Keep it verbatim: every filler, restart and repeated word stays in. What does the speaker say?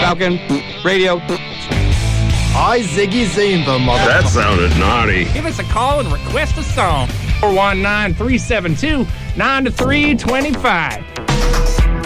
Falcon Radio. I Ziggy Zimba, mother. That sounded naughty. Give us a call and request a song. four one nine, three seven two, nine three two five.